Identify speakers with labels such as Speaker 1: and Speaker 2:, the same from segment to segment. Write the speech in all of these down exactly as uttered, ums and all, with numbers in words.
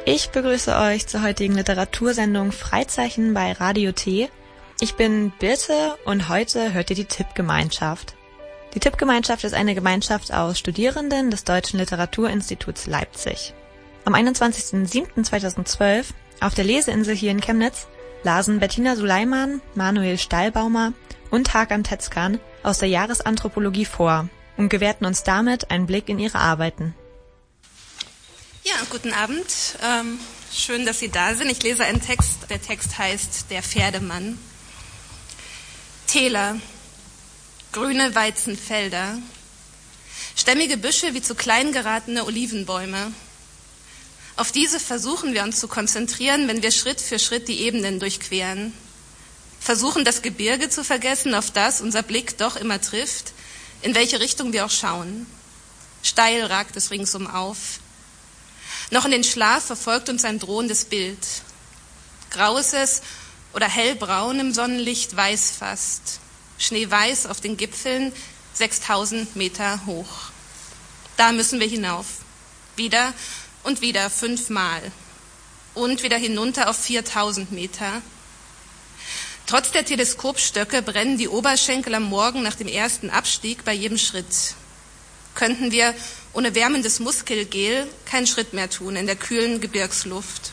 Speaker 1: Ich begrüße euch zur heutigen Literatursendung Freizeichen bei Radio T. Ich bin Birte und heute hört ihr die Tippgemeinschaft. Die Tippgemeinschaft ist eine Gemeinschaft aus Studierenden des Deutschen Literaturinstituts Leipzig. Am einundzwanzigsten siebten zweitausendzwölf auf der Leseinsel hier in Chemnitz lasen Bettina Suleiman, Manuel Stallbaumer und Hakan Tezkan aus der Jahresanthropologie vor und gewährten uns damit einen Blick in ihre Arbeiten.
Speaker 2: Ja, guten Abend. Ähm, schön, dass Sie da sind. Ich lese einen Text. Der Text heißt Der Pferdemann. Täler, grüne Weizenfelder, stämmige Büsche wie zu klein geratene Olivenbäume. Auf diese versuchen wir uns zu konzentrieren, wenn wir Schritt für Schritt die Ebenen durchqueren. Versuchen, das Gebirge zu vergessen, auf das unser Blick doch immer trifft, in welche Richtung wir auch schauen. Steil ragt es ringsum auf. Noch in den Schlaf verfolgt uns ein drohendes Bild. Grau ist es oder hellbraun im Sonnenlicht, weiß fast. Schneeweiß auf den Gipfeln, sechstausend Meter hoch. Da müssen wir hinauf. Wieder und wieder fünfmal. Und wieder hinunter auf viertausend Meter. Trotz der Teleskopstöcke brennen die Oberschenkel am Morgen nach dem ersten Abstieg bei jedem Schritt. Könnten wir ohne wärmendes Muskelgel keinen Schritt mehr tun in der kühlen Gebirgsluft.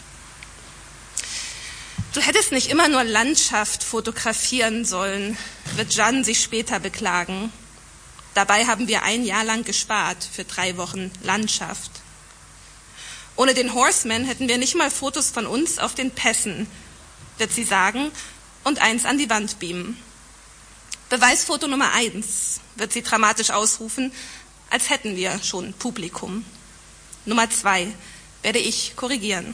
Speaker 2: Du hättest nicht immer nur Landschaft fotografieren sollen, wird Jan sich später beklagen. Dabei haben wir ein Jahr lang gespart für drei Wochen Landschaft. Ohne den Horseman hätten wir nicht mal Fotos von uns auf den Pässen, wird sie sagen, und eins an die Wand beamen. Beweisfoto Nummer eins, wird sie dramatisch ausrufen, als hätten wir schon Publikum. Nummer zwei werde ich korrigieren.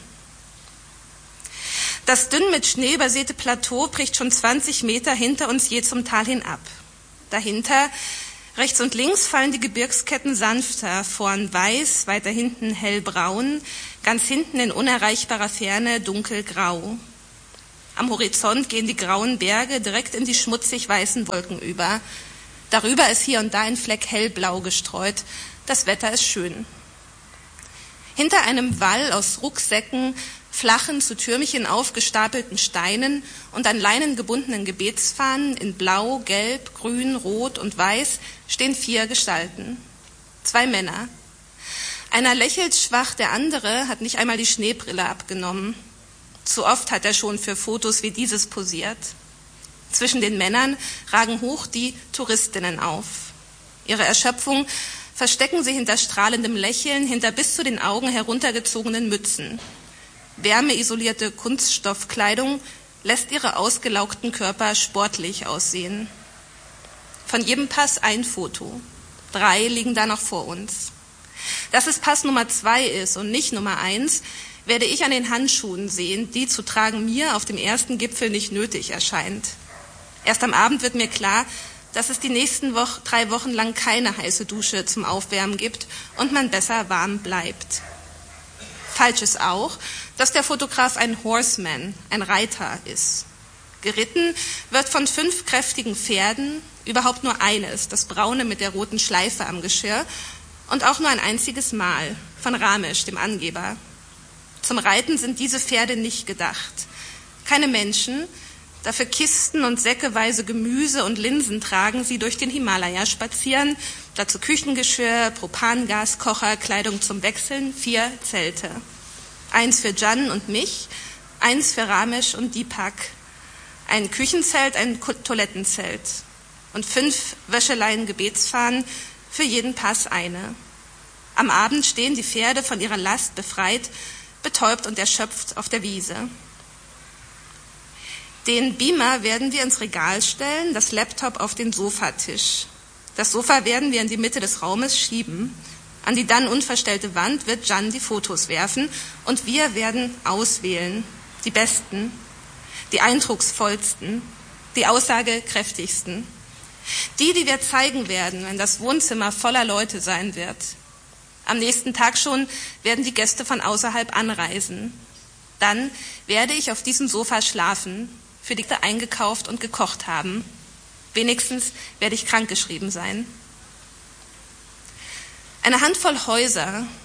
Speaker 2: Das dünn mit Schnee übersäte Plateau bricht schon zwanzig Meter hinter uns je zum Tal hin ab. Dahinter, rechts und links, fallen die Gebirgsketten sanfter, vorn weiß, weiter hinten hellbraun, ganz hinten in unerreichbarer Ferne dunkelgrau. Am Horizont gehen die grauen Berge direkt in die schmutzig weißen Wolken über. Darüber ist hier und da ein Fleck hellblau gestreut. Das Wetter ist schön. Hinter einem Wall aus Rucksäcken, flachen, zu Türmchen aufgestapelten Steinen und an Leinen gebundenen Gebetsfahnen in Blau, Gelb, Grün, Rot und Weiß stehen vier Gestalten. Zwei Männer. Einer lächelt schwach, der andere hat nicht einmal die Schneebrille abgenommen. Zu oft hat er schon für Fotos wie dieses posiert. Zwischen den Männern ragen hoch die Touristinnen auf. Ihre Erschöpfung verstecken sie hinter strahlendem Lächeln, hinter bis zu den Augen heruntergezogenen Mützen. Wärmeisolierte Kunststoffkleidung lässt ihre ausgelaugten Körper sportlich aussehen. Von jedem Pass ein Foto. Drei liegen da noch vor uns. Dass es Pass Nummer zwei ist und nicht Nummer eins, werde ich an den Handschuhen sehen, die zu tragen mir auf dem ersten Gipfel nicht nötig erscheint. Erst am Abend wird mir klar, dass es die nächsten Woche, drei Wochen lang keine heiße Dusche zum Aufwärmen gibt und man besser warm bleibt. Falsch ist auch, dass der Fotograf ein Horseman, ein Reiter ist. Geritten wird von fünf kräftigen Pferden, überhaupt nur eines, das braune mit der roten Schleife am Geschirr, und auch nur ein einziges Mal, von Ramesh, dem Angeber. Zum Reiten sind diese Pferde nicht gedacht. Keine Menschen, dafür Kisten und säckeweise Gemüse und Linsen tragen sie durch den Himalaya spazieren, dazu Küchengeschirr, Propangaskocher, Kleidung zum Wechseln, vier Zelte. Eins für Jan und mich, eins für Ramesh und Deepak, ein Küchenzelt, ein Toilettenzelt und fünf Wäscheleien Gebetsfahnen, für jeden Pass eine. Am Abend stehen die Pferde von ihrer Last befreit, betäubt und erschöpft auf der Wiese. Den Beamer werden wir ins Regal stellen, das Laptop auf den Sofatisch. Das Sofa werden wir in die Mitte des Raumes schieben. An die dann unverstellte Wand wird Jan die Fotos werfen und wir werden auswählen. Die besten, die eindrucksvollsten, die aussagekräftigsten. Die, die wir zeigen werden, wenn das Wohnzimmer voller Leute sein wird. Am nächsten Tag schon werden die Gäste von außerhalb anreisen. Dann werde ich auf diesem Sofa schlafen, für die eingekauft und gekocht haben. Wenigstens werde ich krankgeschrieben sein. Eine Handvoll Häuser,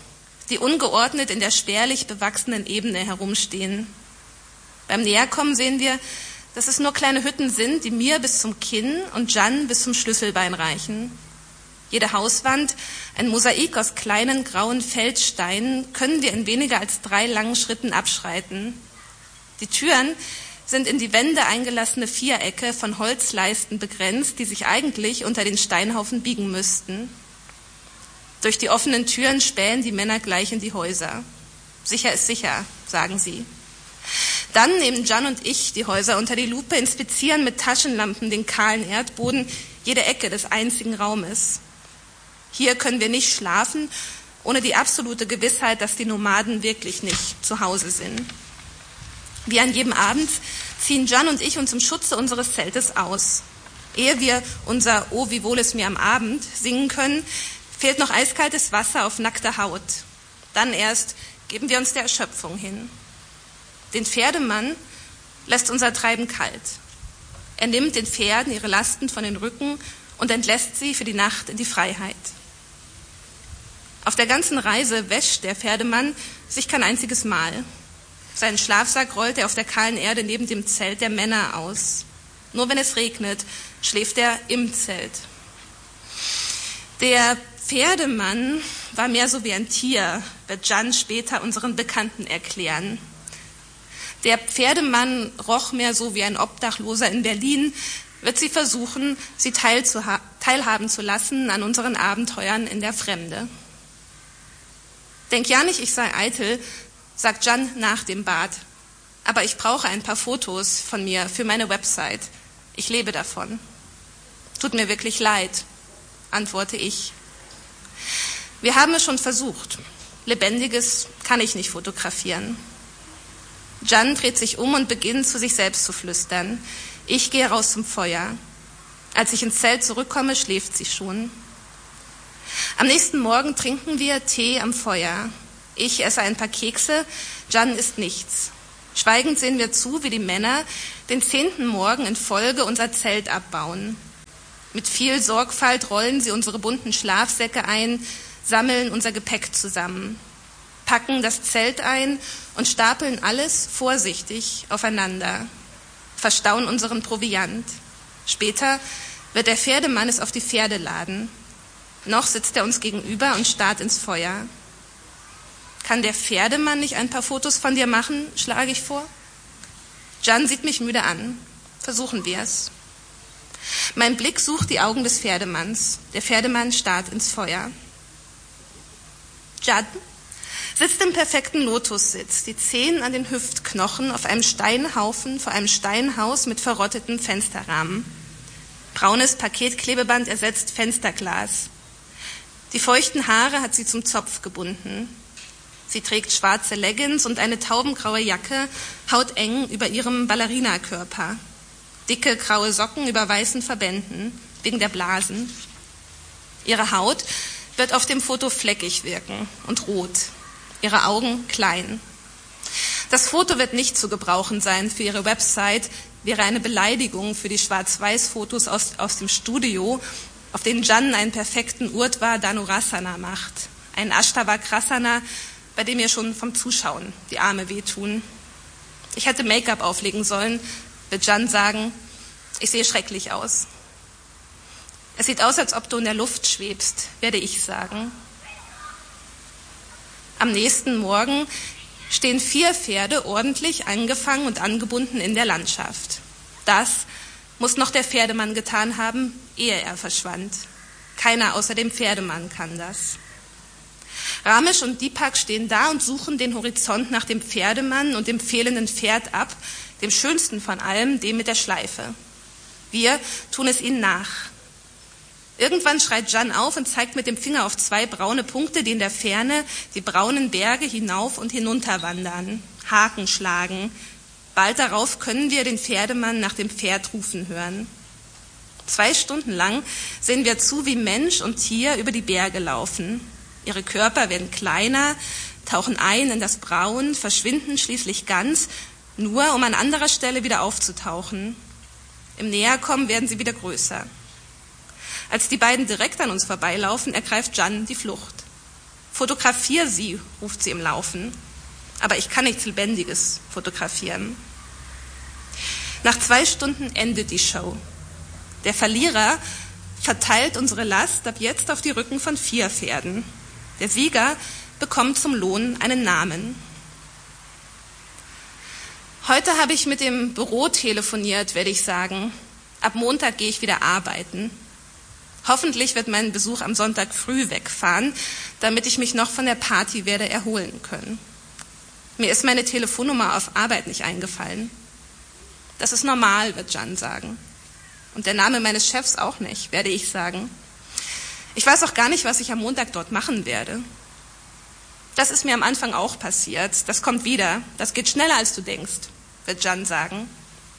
Speaker 2: die ungeordnet in der spärlich bewachsenen Ebene herumstehen. Beim Näherkommen sehen wir, dass es nur kleine Hütten sind, die mir bis zum Kinn und Jan bis zum Schlüsselbein reichen. Jede Hauswand, ein Mosaik aus kleinen grauen Feldsteinen, können wir in weniger als drei langen Schritten abschreiten. Die Türen sind in die Wände eingelassene Vierecke von Holzleisten begrenzt, die sich eigentlich unter den Steinhaufen biegen müssten. Durch die offenen Türen spähen die Männer gleich in die Häuser. Sicher ist sicher, sagen sie. Dann nehmen Jan und ich die Häuser unter die Lupe, inspizieren mit Taschenlampen den kahlen Erdboden, jede Ecke des einzigen Raumes. Hier können wir nicht schlafen, ohne die absolute Gewissheit, dass die Nomaden wirklich nicht zu Hause sind. Wie an jedem Abend ziehen Jan und ich uns im Schutze unseres Zeltes aus. Ehe wir unser "Oh, wie wohl es mir am Abend" singen können, fehlt noch eiskaltes Wasser auf nackter Haut. Dann erst geben wir uns der Erschöpfung hin. Den Pferdemann lässt unser Treiben kalt. Er nimmt den Pferden ihre Lasten von den Rücken und entlässt sie für die Nacht in die Freiheit. Auf der ganzen Reise wäscht der Pferdemann sich kein einziges Mal. Seinen Schlafsack rollt er auf der kahlen Erde neben dem Zelt der Männer aus. Nur wenn es regnet, schläft er im Zelt. Der Pferdemann war mehr so wie ein Tier, wird Jan später unseren Bekannten erklären. Der Pferdemann roch mehr so wie ein Obdachloser in Berlin, wird sie versuchen, sie teilzuha- teilhaben zu lassen an unseren Abenteuern in der Fremde. Denk ja nicht, ich sei eitel, sagt Jan nach dem Bad. Aber ich brauche ein paar Fotos von mir für meine Website. Ich lebe davon. Tut mir wirklich leid, antworte ich. Wir haben es schon versucht. Lebendiges kann ich nicht fotografieren. Jan dreht sich um und beginnt zu sich selbst zu flüstern. Ich gehe raus zum Feuer. Als ich ins Zelt zurückkomme, schläft sie schon. Am nächsten Morgen trinken wir Tee am Feuer. Ich esse ein paar Kekse, Jan isst nichts. Schweigend sehen wir zu, wie die Männer den zehnten Morgen in Folge unser Zelt abbauen. Mit viel Sorgfalt rollen sie unsere bunten Schlafsäcke ein, sammeln unser Gepäck zusammen, packen das Zelt ein und stapeln alles vorsichtig aufeinander, verstauen unseren Proviant. Später wird der Pferdemann es auf die Pferde laden. Noch sitzt er uns gegenüber und starrt ins Feuer. Kann der Pferdemann nicht ein paar Fotos von dir machen, schlage ich vor. Jan sieht mich müde an. Versuchen wir es. Mein Blick sucht die Augen des Pferdemanns. Der Pferdemann starrt ins Feuer. Jan sitzt im perfekten Lotussitz, die Zehen an den Hüftknochen auf einem Steinhaufen vor einem Steinhaus mit verrotteten Fensterrahmen. Braunes Paketklebeband ersetzt Fensterglas. Die feuchten Haare hat sie zum Zopf gebunden. Sie trägt schwarze Leggings und eine taubengraue Jacke, hauteng über ihrem Ballerinakörper. Dicke graue Socken über weißen Verbänden, wegen der Blasen. Ihre Haut wird auf dem Foto fleckig wirken und rot. Ihre Augen klein. Das Foto wird nicht zu gebrauchen sein für ihre Website, wäre eine Beleidigung für die Schwarz-Weiß-Fotos aus, aus dem Studio, auf denen Jan einen perfekten Urdhva Dhanurasana macht. Ein Ashtavakrasana, bei dem ihr schon vom Zuschauen die Arme wehtun. Ich hätte Make-up auflegen sollen, wird Jan sagen. Ich sehe schrecklich aus. Es sieht aus, als ob du in der Luft schwebst, werde ich sagen. Am nächsten Morgen stehen vier Pferde ordentlich angefangen und angebunden in der Landschaft. Das muss noch der Pferdemann getan haben, ehe er verschwand. Keiner außer dem Pferdemann kann das. Ramesh und Deepak stehen da und suchen den Horizont nach dem Pferdemann und dem fehlenden Pferd ab, dem schönsten von allem, dem mit der Schleife. Wir tun es ihnen nach. Irgendwann schreit Jan auf und zeigt mit dem Finger auf zwei braune Punkte, die in der Ferne die braunen Berge hinauf und hinunter wandern, Haken schlagen. Bald darauf können wir den Pferdemann nach dem Pferd rufen hören. Zwei Stunden lang sehen wir zu, wie Mensch und Tier über die Berge laufen. Ihre Körper werden kleiner, tauchen ein in das Braun, verschwinden schließlich ganz, nur um an anderer Stelle wieder aufzutauchen. Im Näherkommen werden sie wieder größer. Als die beiden direkt an uns vorbeilaufen, ergreift Jan die Flucht. Fotografier sie, ruft sie im Laufen. Aber ich kann nichts Lebendiges fotografieren. Nach zwei Stunden endet die Show. Der Verlierer verteilt unsere Last ab jetzt auf die Rücken von vier Pferden. Der Sieger bekommt zum Lohn einen Namen. Heute habe ich mit dem Büro telefoniert, werde ich sagen. Ab Montag gehe ich wieder arbeiten. Hoffentlich wird mein Besuch am Sonntag früh wegfahren, damit ich mich noch von der Party werde erholen können. Mir ist meine Telefonnummer auf Arbeit nicht eingefallen. Das ist normal, wird Jan sagen. Und der Name meines Chefs auch nicht, werde ich sagen. Ich weiß auch gar nicht, was ich am Montag dort machen werde. Das ist mir am Anfang auch passiert. Das kommt wieder. Das geht schneller, als du denkst, wird Jan sagen.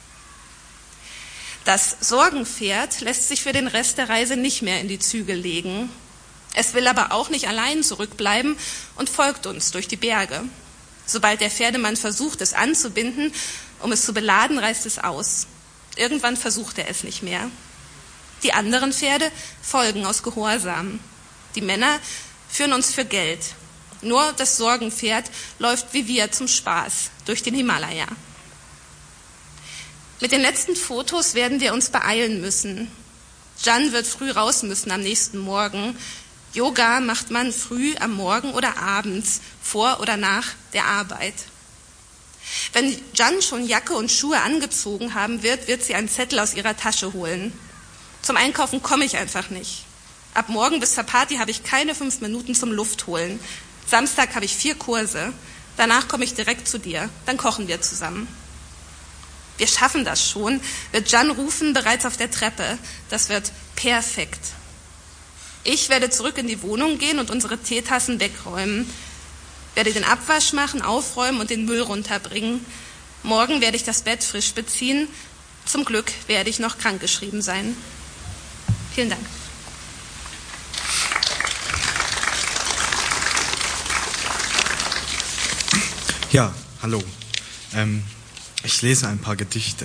Speaker 2: Das Sorgenpferd lässt sich für den Rest der Reise nicht mehr in die Zügel legen. Es will aber auch nicht allein zurückbleiben und folgt uns durch die Berge. Sobald der Pferdemann versucht, es anzubinden, um es zu beladen, reißt es aus. Irgendwann versucht er es nicht mehr. Die anderen Pferde folgen aus Gehorsam. Die Männer führen uns für Geld. Nur das Sorgenpferd läuft wie wir zum Spaß durch den Himalaya. Mit den letzten Fotos werden wir uns beeilen müssen. Jan wird früh raus müssen am nächsten Morgen. Yoga macht man früh am Morgen oder abends, vor oder nach der Arbeit. Wenn Jan schon Jacke und Schuhe angezogen haben wird, wird sie einen Zettel aus ihrer Tasche holen. Zum Einkaufen komme ich einfach nicht. Ab morgen bis zur Party habe ich keine fünf Minuten zum Luftholen. Samstag habe ich vier Kurse. Danach komme ich direkt zu dir. Dann kochen wir zusammen. Wir schaffen das schon, wird Jan rufen, bereits auf der Treppe. Das wird perfekt. Ich werde zurück in die Wohnung gehen und unsere Teetassen wegräumen. Werde den Abwasch machen, aufräumen und den Müll runterbringen. Morgen werde ich das Bett frisch beziehen. Zum Glück werde ich noch krankgeschrieben sein. Vielen Dank.
Speaker 3: Ja, hallo. Ähm, ich lese ein paar Gedichte.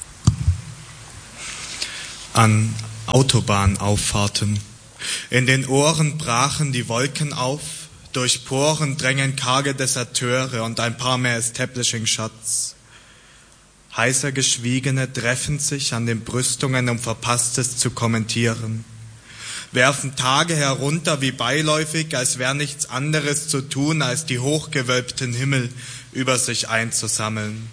Speaker 3: An Autobahnauffahrten. In den Ohren brachen die Wolken auf, durch Poren drängen karge Deserteure und ein paar mehr Establishing Shots. Heißer Geschwiegene treffen sich an den Brüstungen, um Verpasstes zu kommentieren. Werfen Tage herunter wie beiläufig, als wäre nichts anderes zu tun, als die hochgewölbten Himmel über sich einzusammeln.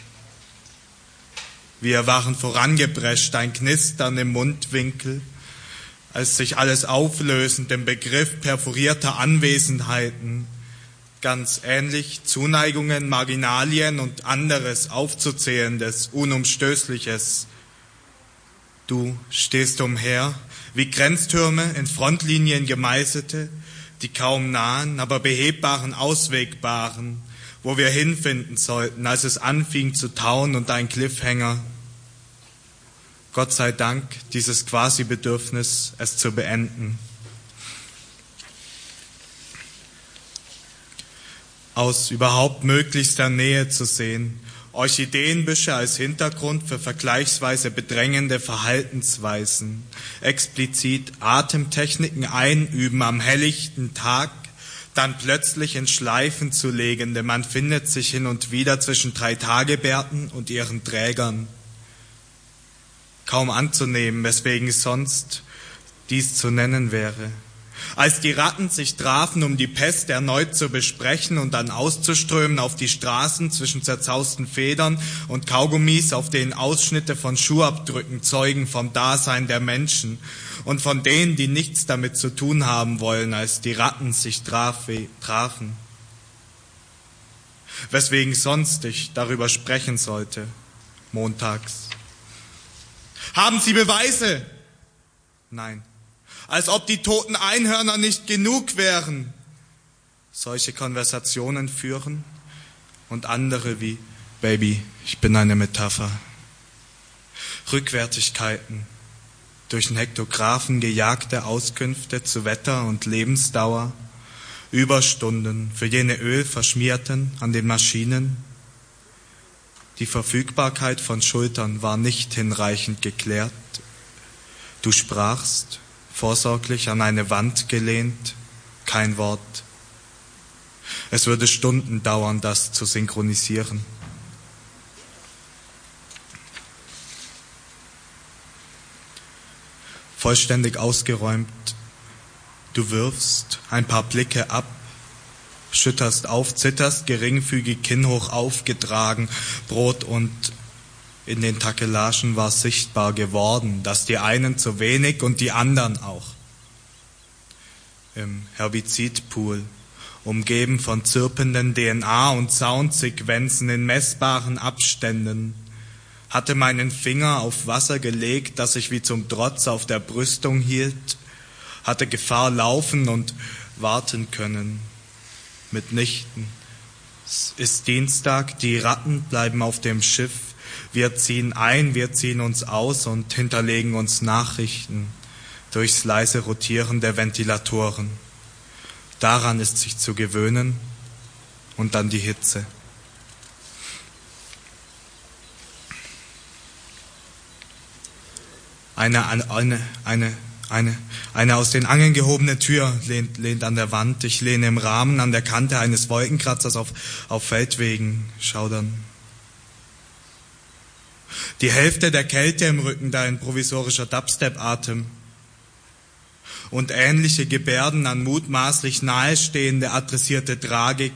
Speaker 3: Wir waren vorangeprescht, ein Knistern im Mundwinkel, als sich alles auflösend im Begriff perforierter Anwesenheiten, ganz ähnlich Zuneigungen, Marginalien und anderes Aufzuzählendes, Unumstößliches. Du stehst umher, wie Grenztürme in Frontlinien gemeißelte, die kaum nahen, aber behebbaren, auswegbaren, wo wir hinfinden sollten, als es anfing zu tauen und ein Cliffhanger. Gott sei Dank dieses Quasi-Bedürfnis, es zu beenden. Aus überhaupt möglichster Nähe zu sehen, Orchideenbüsche als Hintergrund für vergleichsweise bedrängende Verhaltensweisen, explizit Atemtechniken einüben am helllichten Tag, dann plötzlich in Schleifen zu legende, man findet sich hin und wieder zwischen drei Tagebärten und ihren Trägern. Kaum anzunehmen, weswegen sonst dies zu nennen wäre. Als die Ratten sich trafen, um die Pest erneut zu besprechen und dann auszuströmen auf die Straßen zwischen zerzausten Federn und Kaugummis, auf denen Ausschnitte von Schuhabdrücken zeugen vom Dasein der Menschen und von denen, die nichts damit zu tun haben wollen, als die Ratten sich traf, trafen. Weswegen sonst ich darüber sprechen sollte, montags. Haben Sie Beweise? Nein. Als ob die toten Einhörner nicht genug wären. Solche Konversationen führen und andere wie, Baby, ich bin eine Metapher. Rückwärtigkeiten, durch den Hektographen gejagte Auskünfte zu Wetter und Lebensdauer, Überstunden für jene Ölverschmierten an den Maschinen. Die Verfügbarkeit von Schultern war nicht hinreichend geklärt. Du sprachst, vorsorglich an eine Wand gelehnt, kein Wort. Es würde Stunden dauern, das zu synchronisieren. Vollständig ausgeräumt, du wirfst ein paar Blicke ab, schütterst auf, zitterst, geringfügig kinnhoch aufgetragen, Brot und in den Takelagen war sichtbar geworden, dass die einen zu wenig und die anderen auch. Im Herbizidpool, umgeben von zirpenden D N A- und Soundsequenzen in messbaren Abständen, hatte meinen Finger auf Wasser gelegt, das ich wie zum Trotz auf der Brüstung hielt, hatte Gefahr laufen und warten können. Mitnichten. Es ist Dienstag, die Ratten bleiben auf dem Schiff, wir ziehen ein, wir ziehen uns aus und hinterlegen uns Nachrichten durchs leise Rotieren der Ventilatoren. Daran ist sich zu gewöhnen und dann die Hitze. Eine, eine, eine, eine, eine aus den Angeln gehobene Tür lehnt, lehnt an der Wand. Ich lehne im Rahmen an der Kante eines Wolkenkratzers auf, auf Feldwegen schaudern. Die Hälfte der Kälte im Rücken, dein provisorischer Dubstep-Atem. Und ähnliche Gebärden an mutmaßlich nahestehende adressierte Tragik.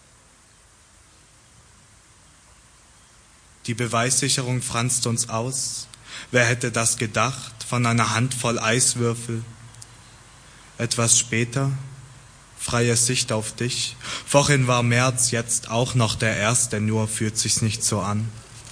Speaker 3: Die Beweissicherung franzt uns aus. Wer hätte das gedacht, von einer Handvoll Eiswürfel? Etwas später, freie Sicht auf dich. Vorhin war März, jetzt auch noch der erste, nur fühlt sich's nicht so an.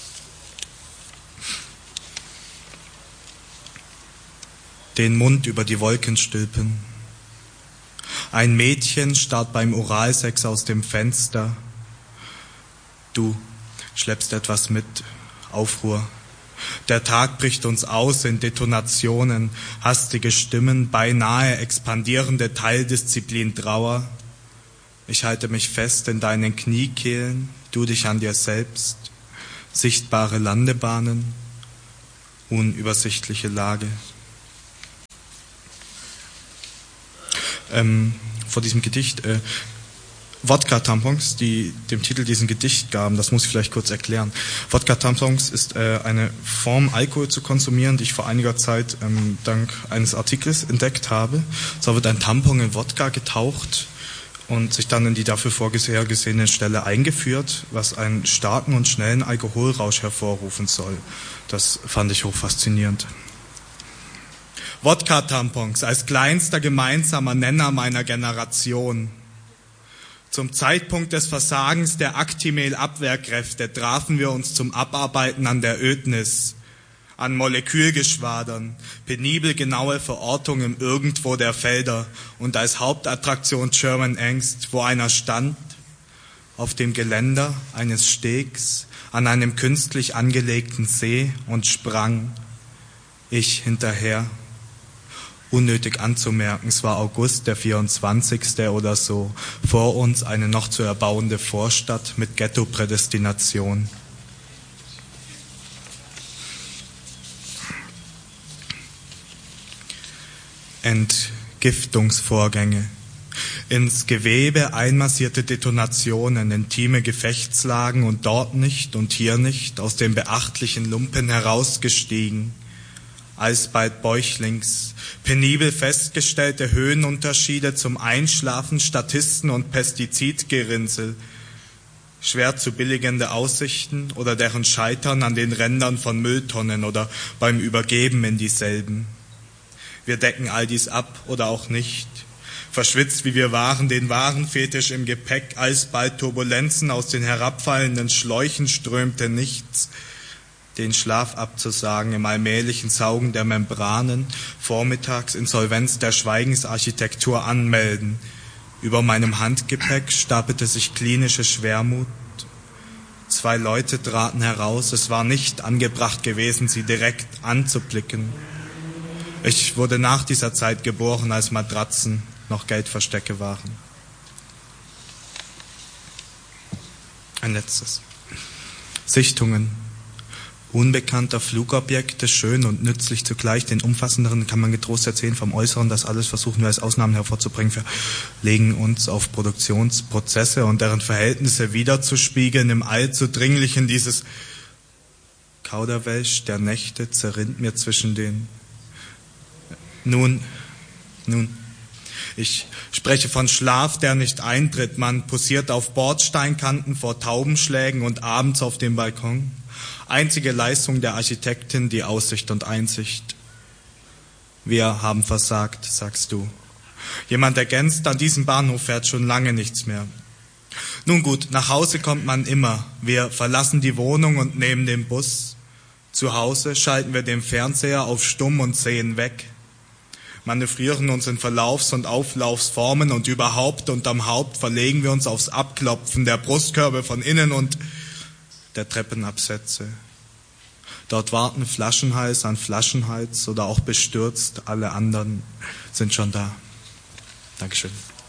Speaker 3: Den Mund über die Wolken stülpen. Ein Mädchen starrt beim Oralsex aus dem Fenster. Du schleppst etwas mit, Aufruhr. Der Tag bricht uns aus in Detonationen, hastige Stimmen, beinahe expandierende Teildisziplin Trauer. Ich halte mich fest in deinen Kniekehlen, du dich an dir selbst. Sichtbare Landebahnen, unübersichtliche Lage. Ähm, vor diesem Gedicht, äh, Wodka-Tampons, die dem Titel diesen Gedicht gaben, das muss ich vielleicht kurz erklären. Wodka-Tampons ist äh, eine Form, Alkohol zu konsumieren, die ich vor einiger Zeit ähm, dank eines Artikels entdeckt habe. So wird ein Tampon in Wodka getaucht und sich dann in die dafür vorgesehene Stelle eingeführt, was einen starken und schnellen Alkoholrausch hervorrufen soll. Das fand ich hochfaszinierend. Wodka-Tampons als kleinster gemeinsamer Nenner meiner Generation. Zum Zeitpunkt des Versagens der Actimel-Abwehrkräfte trafen wir uns zum Abarbeiten an der Ödnis, an Molekülgeschwadern, penibel genaue Verortung im Irgendwo der Felder und als Hauptattraktion German Angst, wo einer stand, auf dem Geländer eines Stegs an einem künstlich angelegten See und sprang, ich hinterher. Unnötig anzumerken, es war August, der vierundzwanzigste oder so, vor uns eine noch zu erbauende Vorstadt mit Ghetto-Prädestination. Entgiftungsvorgänge. Ins Gewebe einmassierte Detonationen, intime Gefechtslagen und dort nicht und hier nicht, aus den beachtlichen Lumpen herausgestiegen. Alsbald bäuchlings, penibel festgestellte Höhenunterschiede zum Einschlafen, Statisten und Pestizidgerinnsel, schwer zu billigende Aussichten oder deren Scheitern an den Rändern von Mülltonnen oder beim Übergeben in dieselben. Wir decken all dies ab oder auch nicht. Verschwitzt wie wir waren, den Warenfetisch im Gepäck, alsbald Turbulenzen, aus den herabfallenden Schläuchen strömte nichts. Den Schlaf abzusagen im allmählichen Saugen der Membranen, vormittags Insolvenz der Schweigensarchitektur anmelden. Über meinem Handgepäck stapelte sich klinische Schwermut. Zwei Leute traten heraus, es war nicht angebracht gewesen, sie direkt anzublicken. Ich wurde nach dieser Zeit geboren, als Matratzen noch Geldverstecke waren. Ein letztes. Sichtungen. unbekannter Flugobjekte, schön und nützlich zugleich. Den umfassenderen kann man getrost erzählen vom Äußeren. Das alles versuchen wir als Ausnahmen hervorzubringen. Wir legen uns auf Produktionsprozesse und deren Verhältnisse wiederzuspiegeln. Im allzu dringlichen dieses Kauderwelsch der Nächte zerrinnt mir zwischen den... Nun, nun... Ich spreche von Schlaf, der nicht eintritt. Man posiert auf Bordsteinkanten vor Taubenschlägen und abends auf dem Balkon. Einzige Leistung der Architektin, die Aussicht und Einsicht. Wir haben versagt, sagst du. Jemand ergänzt, an diesem Bahnhof fährt schon lange nichts mehr. Nun gut, nach Hause kommt man immer. Wir verlassen die Wohnung und nehmen den Bus. Zu Hause schalten wir den Fernseher auf Stumm und sehen weg. Manövrieren uns in Verlaufs- und Auflaufsformen und überhaupt unterm Haupt verlegen wir uns aufs Abklopfen der Brustkörbe von innen und der Treppenabsätze. Dort warten Flaschenhals an Flaschenhals oder auch bestürzt, alle anderen sind schon da. Dankeschön.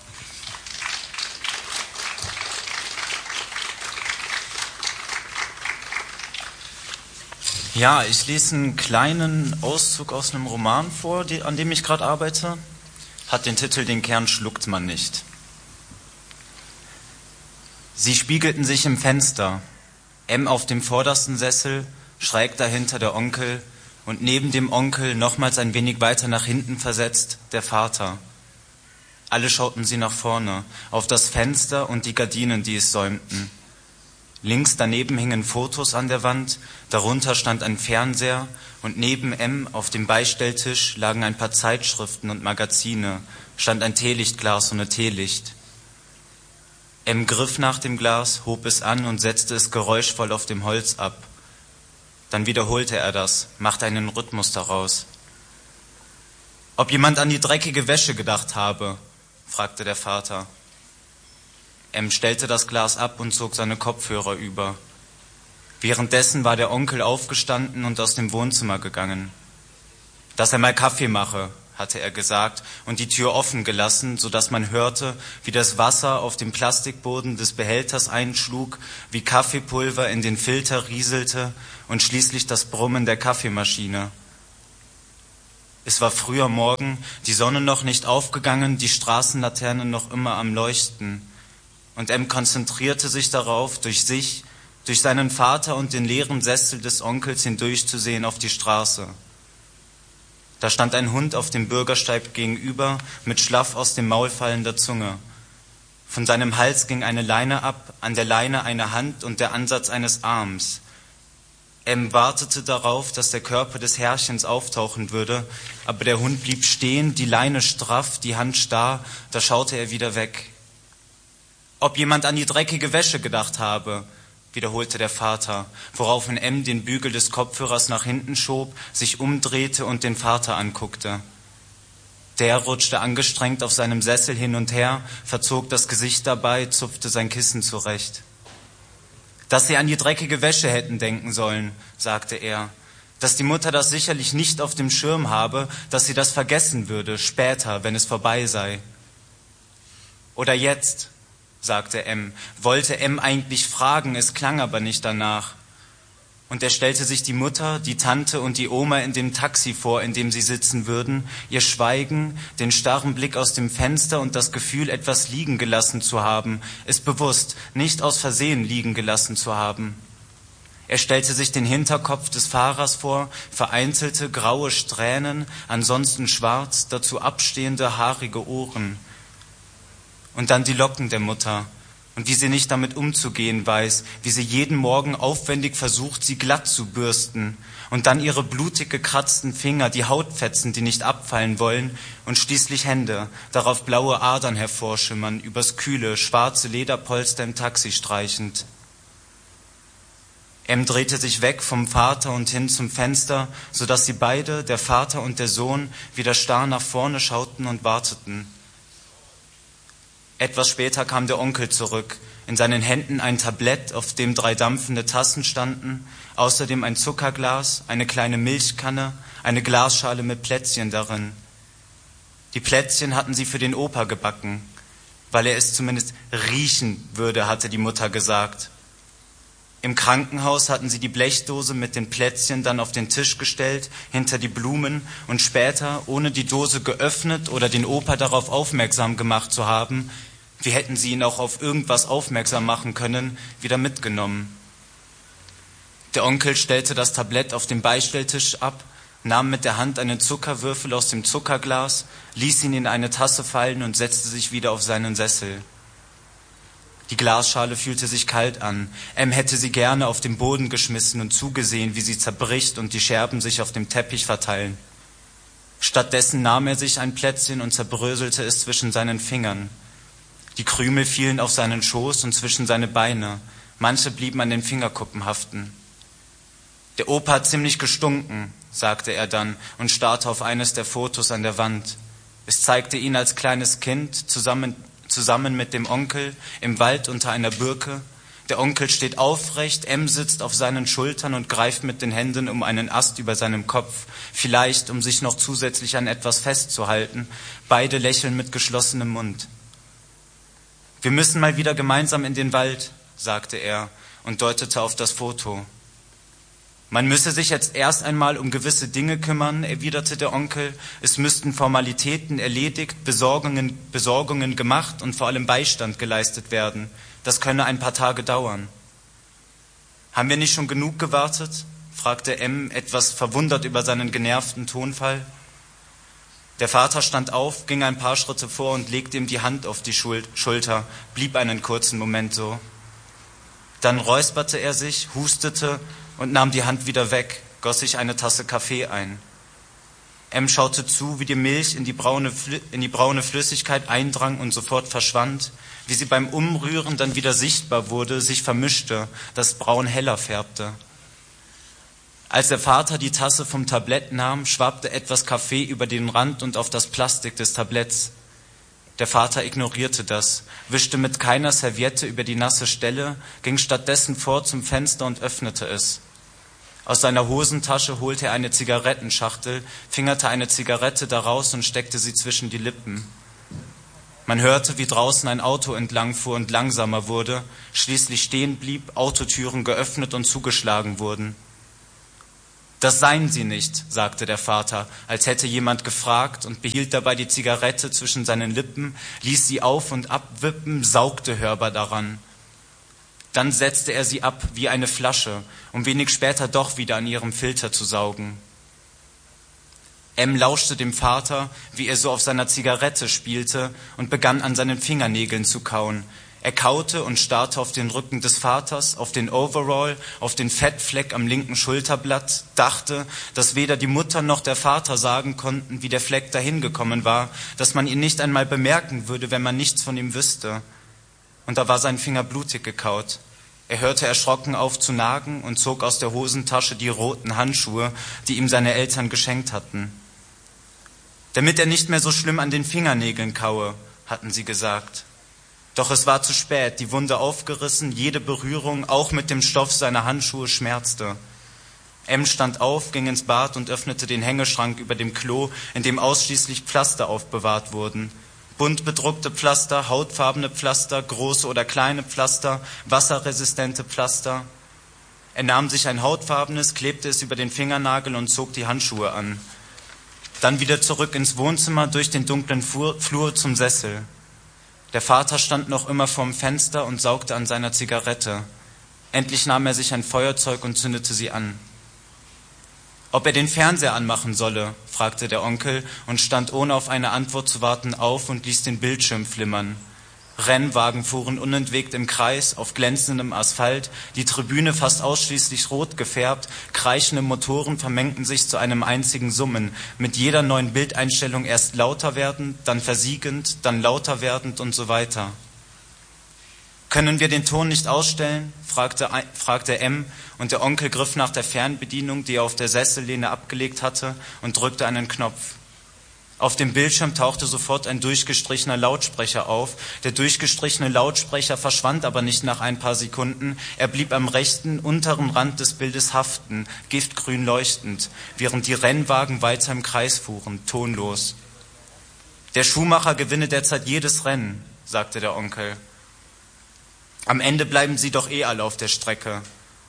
Speaker 4: Ja, ich lese einen kleinen Auszug aus einem Roman vor, die, an dem ich gerade arbeite. Hat den Titel "Den Kern schluckt man nicht". Sie spiegelten sich im Fenster. M auf dem vordersten Sessel, schräg dahinter der Onkel und neben dem Onkel nochmals ein wenig weiter nach hinten versetzt der Vater. Alle schauten sie nach vorne, auf das Fenster und die Gardinen, die es säumten. Links daneben hingen Fotos an der Wand, darunter stand ein Fernseher und neben M auf dem Beistelltisch lagen ein paar Zeitschriften und Magazine, stand ein Teelichtglas ohne Teelicht. M griff nach dem Glas, hob es an und setzte es geräuschvoll auf dem Holz ab. Dann wiederholte er das, machte einen Rhythmus daraus. »Ob jemand an die dreckige Wäsche gedacht habe?« fragte der Vater. M stellte das Glas ab und zog seine Kopfhörer über. Währenddessen war der Onkel aufgestanden und aus dem Wohnzimmer gegangen. »Dass er mal Kaffee mache«, hatte er gesagt und die Tür offen gelassen, sodass man hörte, wie das Wasser auf dem Plastikboden des Behälters einschlug, wie Kaffeepulver in den Filter rieselte und schließlich das Brummen der Kaffeemaschine. Es war früher Morgen, die Sonne noch nicht aufgegangen, die Straßenlaternen noch immer am Leuchten. Und M konzentrierte sich darauf, durch sich, durch seinen Vater und den leeren Sessel des Onkels hindurchzusehen auf die Straße. Da stand ein Hund auf dem Bürgersteig gegenüber, mit schlaff aus dem Maul fallender Zunge. Von seinem Hals ging eine Leine ab, an der Leine eine Hand und der Ansatz eines Arms. M wartete darauf, dass der Körper des Herrchens auftauchen würde, aber der Hund blieb stehen, die Leine straff, die Hand starr, da schaute er wieder weg. »Ob jemand an die dreckige Wäsche gedacht habe«, wiederholte der Vater, woraufhin M den Bügel des Kopfhörers nach hinten schob, sich umdrehte und den Vater anguckte. Der rutschte angestrengt auf seinem Sessel hin und her, verzog das Gesicht dabei, zupfte sein Kissen zurecht. »Dass Sie an die dreckige Wäsche hätten denken sollen«, sagte er, »dass die Mutter das sicherlich nicht auf dem Schirm habe, dass sie das vergessen würde, später, wenn es vorbei sei.« »Oder jetzt«, sagte M, wollte M eigentlich fragen, es klang aber nicht danach. Und er stellte sich die Mutter, die Tante und die Oma in dem Taxi vor, in dem sie sitzen würden, ihr Schweigen, den starren Blick aus dem Fenster und das Gefühl, etwas liegen gelassen zu haben, es bewusst, nicht aus Versehen liegen gelassen zu haben. Er stellte sich den Hinterkopf des Fahrers vor, vereinzelte graue Strähnen, ansonsten schwarz, dazu abstehende haarige Ohren. Und dann die Locken der Mutter und wie sie nicht damit umzugehen weiß, wie sie jeden Morgen aufwendig versucht, sie glatt zu bürsten und dann ihre blutig gekratzten Finger, die Hautfetzen, die nicht abfallen wollen und schließlich Hände, darauf blaue Adern hervorschimmern, übers kühle, schwarze Lederpolster im Taxi streichend. M drehte sich weg vom Vater und hin zum Fenster, sodass sie beide, der Vater und der Sohn, wieder starr nach vorne schauten und warteten. Etwas später kam der Onkel zurück, in seinen Händen ein Tablett, auf dem drei dampfende Tassen standen, außerdem ein Zuckerglas, eine kleine Milchkanne, eine Glasschale mit Plätzchen darin. Die Plätzchen hatten sie für den Opa gebacken, weil er es zumindest riechen würde, hatte die Mutter gesagt. Im Krankenhaus hatten sie die Blechdose mit den Plätzchen dann auf den Tisch gestellt, hinter die Blumen und später, ohne die Dose geöffnet oder den Opa darauf aufmerksam gemacht zu haben, wie hätten sie ihn auch auf irgendwas aufmerksam machen können, wieder mitgenommen. Der Onkel stellte das Tablett auf den Beistelltisch ab, nahm mit der Hand einen Zuckerwürfel aus dem Zuckerglas, ließ ihn in eine Tasse fallen und setzte sich wieder auf seinen Sessel. Die Glasschale fühlte sich kalt an. Em hätte sie gerne auf den Boden geschmissen und zugesehen, wie sie zerbricht und die Scherben sich auf dem Teppich verteilen. Stattdessen nahm er sich ein Plätzchen und zerbröselte es zwischen seinen Fingern. Die Krümel fielen auf seinen Schoß und zwischen seine Beine. Manche blieben an den Fingerkuppen haften. Der Opa hat ziemlich gestunken, sagte er dann und starrte auf eines der Fotos an der Wand. Es zeigte ihn als kleines Kind zusammen zusammen mit dem Onkel im Wald unter einer Birke. Der Onkel steht aufrecht, Em sitzt auf seinen Schultern und greift mit den Händen um einen Ast über seinem Kopf, vielleicht um sich noch zusätzlich an etwas festzuhalten. Beide lächeln mit geschlossenem Mund. Wir müssen mal wieder gemeinsam in den Wald, sagte er und deutete auf das Foto. Man müsse sich jetzt erst einmal um gewisse Dinge kümmern, erwiderte der Onkel. Es müssten Formalitäten erledigt, Besorgungen, Besorgungen gemacht und vor allem Beistand geleistet werden. Das könne ein paar Tage dauern. Haben wir nicht schon genug gewartet? Fragte Em, etwas verwundert über seinen genervten Tonfall. Der Vater stand auf, ging ein paar Schritte vor und legte ihm die Hand auf die Schulter, blieb einen kurzen Moment so. Dann räusperte er sich, hustete und nahm die Hand wieder weg, goss sich eine Tasse Kaffee ein. Em schaute zu, wie die Milch in die braune, in die braune Flüssigkeit eindrang und sofort verschwand, wie sie beim Umrühren dann wieder sichtbar wurde, sich vermischte, das Braun heller färbte. Als der Vater die Tasse vom Tablett nahm, schwappte etwas Kaffee über den Rand und auf das Plastik des Tabletts. Der Vater ignorierte das, wischte mit keiner Serviette über die nasse Stelle, ging stattdessen vor zum Fenster und öffnete es. Aus seiner Hosentasche holte er eine Zigarettenschachtel, fingerte eine Zigarette daraus und steckte sie zwischen die Lippen. Man hörte, wie draußen ein Auto entlangfuhr und langsamer wurde, schließlich stehen blieb, Autotüren geöffnet und zugeschlagen wurden. Das seien sie nicht, sagte der Vater, als hätte jemand gefragt und behielt dabei die Zigarette zwischen seinen Lippen, ließ sie auf und abwippen, saugte hörbar daran. Dann setzte er sie ab wie eine Flasche, um wenig später doch wieder an ihrem Filter zu saugen. Em lauschte dem Vater, wie er so auf seiner Zigarette spielte und begann an seinen Fingernägeln zu kauen. Er kaute und starrte auf den Rücken des Vaters, auf den Overall, auf den Fettfleck am linken Schulterblatt, dachte, dass weder die Mutter noch der Vater sagen konnten, wie der Fleck dahin gekommen war, dass man ihn nicht einmal bemerken würde, wenn man nichts von ihm wüsste. Und da war sein Finger blutig gekaut. Er hörte erschrocken auf zu nagen und zog aus der Hosentasche die roten Handschuhe, die ihm seine Eltern geschenkt hatten. Damit er nicht mehr so schlimm an den Fingernägeln kaue, hatten sie gesagt. Doch es war zu spät, die Wunde aufgerissen, jede Berührung, auch mit dem Stoff seiner Handschuhe, schmerzte. Em stand auf, ging ins Bad und öffnete den Hängeschrank über dem Klo, in dem ausschließlich Pflaster aufbewahrt wurden. Bunt bedruckte Pflaster, hautfarbene Pflaster, große oder kleine Pflaster, wasserresistente Pflaster. Er nahm sich ein hautfarbenes, klebte es über den Fingernagel und zog die Handschuhe an. Dann wieder zurück ins Wohnzimmer, durch den dunklen Flur zum Sessel. Der Vater stand noch immer vorm Fenster und saugte an seiner Zigarette. Endlich nahm er sich ein Feuerzeug und zündete sie an. Ob er den Fernseher anmachen solle, fragte der Onkel und stand ohne auf eine Antwort zu warten auf und ließ den Bildschirm flimmern. Rennwagen fuhren unentwegt im Kreis auf glänzendem Asphalt, die Tribüne fast ausschließlich rot gefärbt, kreischende Motoren vermengten sich zu einem einzigen Summen, mit jeder neuen Bildeinstellung erst lauter werdend, dann versiegend, dann lauter werdend und so weiter. »Können wir den Ton nicht ausstellen?« fragte, fragte Em, und der Onkel griff nach der Fernbedienung, die er auf der Sessellehne abgelegt hatte, und drückte einen Knopf. Auf dem Bildschirm tauchte sofort ein durchgestrichener Lautsprecher auf. Der durchgestrichene Lautsprecher verschwand aber nicht nach ein paar Sekunden. Er blieb am rechten, unteren Rand des Bildes haften, giftgrün leuchtend, während die Rennwagen weiter im Kreis fuhren, tonlos. »Der Schuhmacher gewinne derzeit jedes Rennen«, sagte der Onkel. »Am Ende bleiben sie doch eh alle auf der Strecke.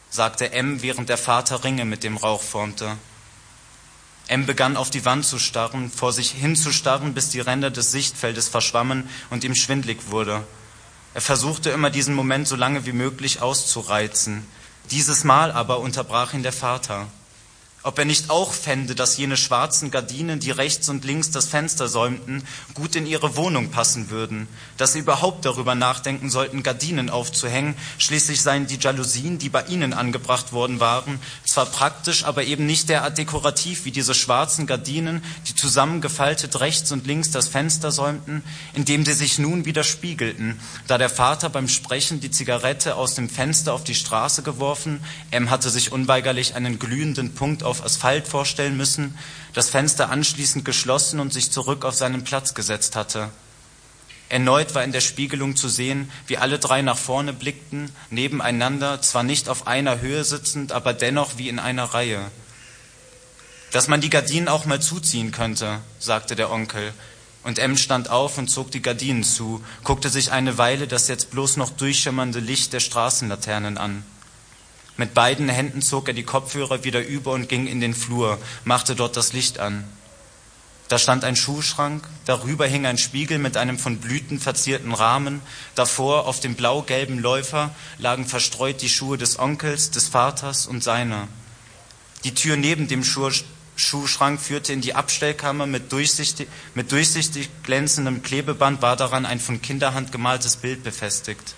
Speaker 4: sagte M, während der Vater Ringe mit dem Rauch formte. M begann auf die Wand zu starren, vor sich hinzustarren, bis die Ränder des Sichtfeldes verschwammen und ihm schwindlig wurde. Er versuchte immer, diesen Moment so lange wie möglich auszureizen. Dieses Mal aber unterbrach ihn der Vater. Ob er nicht auch fände, dass jene schwarzen Gardinen, die rechts und links das Fenster säumten, gut in ihre Wohnung passen würden, dass sie überhaupt darüber nachdenken sollten, Gardinen aufzuhängen. Schließlich seien die Jalousien, die bei ihnen angebracht worden waren, zwar praktisch, aber eben nicht derart dekorativ wie diese schwarzen Gardinen, die zusammengefaltet rechts und links das Fenster säumten, indem sie sich nun wieder spiegelten, da der Vater beim Sprechen die Zigarette aus dem Fenster auf die Straße geworfen, M hatte sich unweigerlich einen glühenden Punkt auf Asphalt vorstellen müssen, das Fenster anschließend geschlossen und sich zurück auf seinen Platz gesetzt hatte. Erneut war in der Spiegelung zu sehen, wie alle drei nach vorne blickten, nebeneinander, zwar nicht auf einer Höhe sitzend, aber dennoch wie in einer Reihe. Dass man die Gardinen auch mal zuziehen könnte, sagte der Onkel, und M stand auf und zog die Gardinen zu, guckte sich eine Weile das jetzt bloß noch durchschimmernde Licht der Straßenlaternen an. Mit beiden Händen zog er die Kopfhörer wieder über und ging in den Flur, machte dort das Licht an. Da stand ein Schuhschrank, darüber hing ein Spiegel mit einem von Blüten verzierten Rahmen, davor auf dem blau-gelben Läufer lagen verstreut die Schuhe des Onkels, des Vaters und seiner. Die Tür neben dem Schuh Schuhschrank führte in die Abstellkammer, mit durchsichtig, mit durchsichtig glänzendem Klebeband war daran ein von Kinderhand gemaltes Bild befestigt.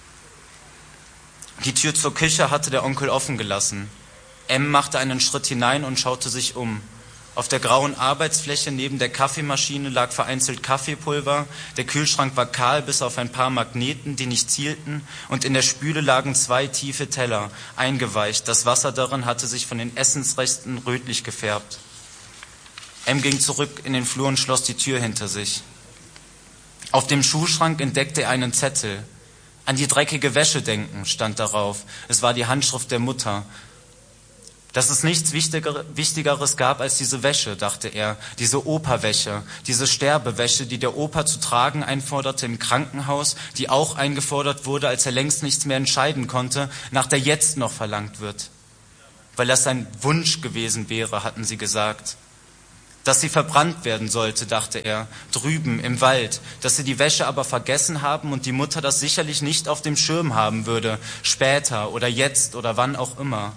Speaker 4: Die Tür zur Küche hatte der Onkel offen gelassen. M machte einen Schritt hinein und schaute sich um. Auf der grauen Arbeitsfläche neben der Kaffeemaschine lag vereinzelt Kaffeepulver, der Kühlschrank war kahl bis auf ein paar Magneten, die nicht zielten, und in der Spüle lagen zwei tiefe Teller, eingeweicht. Das Wasser darin hatte sich von den Essensresten rötlich gefärbt. M ging zurück in den Flur und schloss die Tür hinter sich. Auf dem Schuhschrank entdeckte er einen Zettel. An die dreckige Wäsche denken, stand darauf. Es war die Handschrift der Mutter. Dass es nichts Wichtigeres gab als diese Wäsche, dachte er, diese Operwäsche, diese Sterbewäsche, die der Opa zu tragen einforderte im Krankenhaus, die auch eingefordert wurde, als er längst nichts mehr entscheiden konnte, nach der jetzt noch verlangt wird. Weil das sein Wunsch gewesen wäre, hatten sie gesagt. Dass sie verbrannt werden sollte, dachte er, drüben im Wald, dass sie die Wäsche aber vergessen haben und die Mutter das sicherlich nicht auf dem Schirm haben würde, später oder jetzt oder wann auch immer.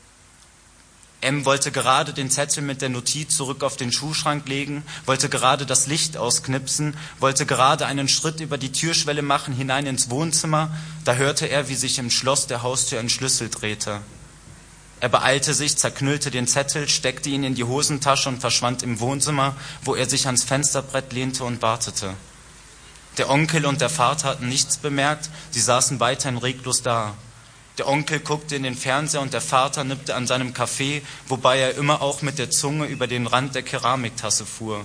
Speaker 4: M wollte gerade den Zettel mit der Notiz zurück auf den Schuhschrank legen, wollte gerade das Licht ausknipsen, wollte gerade einen Schritt über die Türschwelle machen hinein ins Wohnzimmer, da hörte er, wie sich im Schloss der Haustür ein Schlüssel drehte. Er beeilte sich, zerknüllte den Zettel, steckte ihn in die Hosentasche und verschwand im Wohnzimmer, wo er sich ans Fensterbrett lehnte und wartete. Der Onkel und der Vater hatten nichts bemerkt, sie saßen weiterhin reglos da. Der Onkel guckte in den Fernseher und der Vater nippte an seinem Kaffee, wobei er immer auch mit der Zunge über den Rand der Keramiktasse fuhr.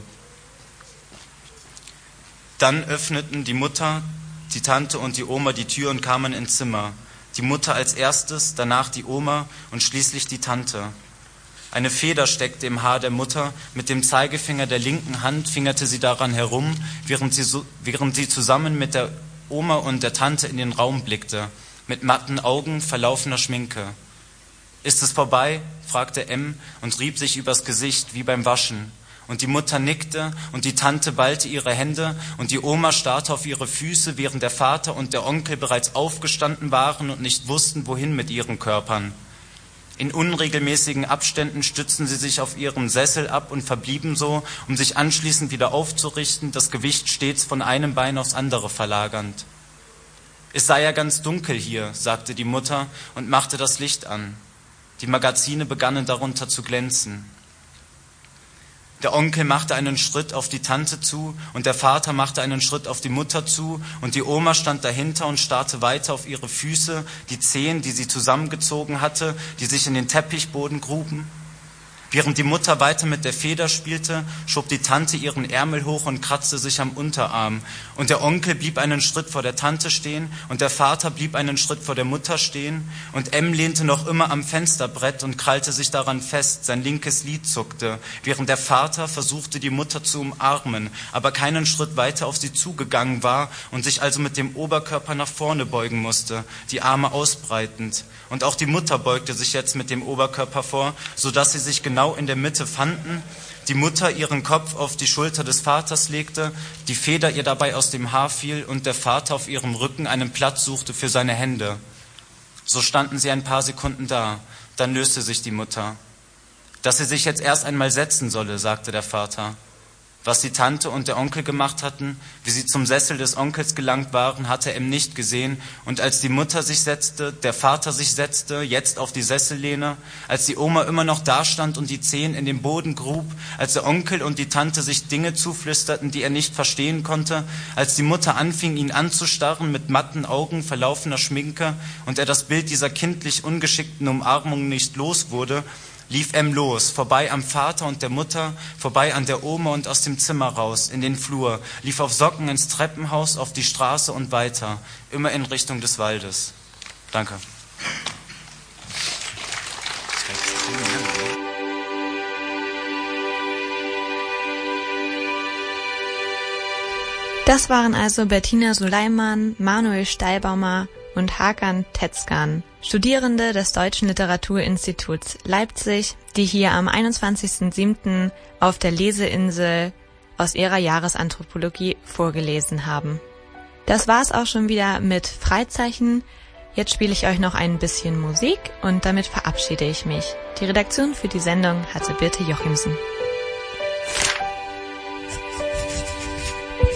Speaker 4: Dann öffneten die Mutter, die Tante und die Oma die Tür und kamen ins Zimmer. Die Mutter als erstes, danach die Oma und schließlich die Tante. Eine Feder steckte im Haar der Mutter, mit dem Zeigefinger der linken Hand fingerte sie daran herum, während sie, so, während sie zusammen mit der Oma und der Tante in den Raum blickte, mit matten Augen, verlaufener Schminke. »Ist es vorbei?« fragte M und rieb sich übers Gesicht wie beim Waschen. Und die Mutter nickte und die Tante ballte ihre Hände und die Oma starrte auf ihre Füße, während der Vater und der Onkel bereits aufgestanden waren und nicht wussten, wohin mit ihren Körpern. In unregelmäßigen Abständen stützten sie sich auf ihrem Sessel ab und verblieben so, um sich anschließend wieder aufzurichten, das Gewicht stets von einem Bein aufs andere verlagernd. »Es sei ja ganz dunkel hier«, sagte die Mutter und machte das Licht an. Die Magazine begannen darunter zu glänzen. Der Onkel machte einen Schritt auf die Tante zu und der Vater machte einen Schritt auf die Mutter zu und die Oma stand dahinter und starrte weiter auf ihre Füße, die Zehen, die sie zusammengezogen hatte, die sich in den Teppichboden gruben. Während die Mutter weiter mit der Feder spielte, schob die Tante ihren Ärmel hoch und kratzte sich am Unterarm. Und der Onkel blieb einen Schritt vor der Tante stehen und der Vater blieb einen Schritt vor der Mutter stehen. Und M lehnte noch immer am Fensterbrett und krallte sich daran fest, sein linkes Lid zuckte, während der Vater versuchte, die Mutter zu umarmen, aber keinen Schritt weiter auf sie zugegangen war und sich also mit dem Oberkörper nach vorne beugen musste, die Arme ausbreitend. Und auch die Mutter beugte sich jetzt mit dem Oberkörper vor, sodass sie sich genau in der Mitte fanden, die Mutter ihren Kopf auf die Schulter des Vaters legte, die Feder ihr dabei aus dem Haar fiel und der Vater auf ihrem Rücken einen Platz suchte für seine Hände. So standen sie ein paar Sekunden da, dann löste sich die Mutter. Dass sie sich jetzt erst einmal setzen solle, sagte der Vater. Was die Tante und der Onkel gemacht hatten, wie sie zum Sessel des Onkels gelangt waren, hatte M nicht gesehen. Und als die Mutter sich setzte, der Vater sich setzte, jetzt auf die Sessellehne, als die Oma immer noch dastand und die Zehen in den Boden grub, als der Onkel und die Tante sich Dinge zuflüsterten, die er nicht verstehen konnte, als die Mutter anfing, ihn anzustarren mit matten Augen, verlaufener Schminke und er das Bild dieser kindlich ungeschickten Umarmung nicht los wurde, lief M los, vorbei am Vater und der Mutter, vorbei an der Oma und aus dem Zimmer raus, in den Flur, lief auf Socken ins Treppenhaus, auf die Straße und weiter, immer in Richtung des Waldes. Danke.
Speaker 1: Das waren also Bettina Suleiman, Manuel Steilbaumer und Hakan Tezcan, Studierende des Deutschen Literaturinstituts Leipzig, die hier am einundzwanzigsten siebten auf der Leseinsel aus ihrer Jahresanthropologie vorgelesen haben. Das war's auch schon wieder mit Freizeichen. Jetzt spiele ich euch noch ein bisschen Musik und damit verabschiede ich mich. Die Redaktion für die Sendung hatte Birte Jochimsen.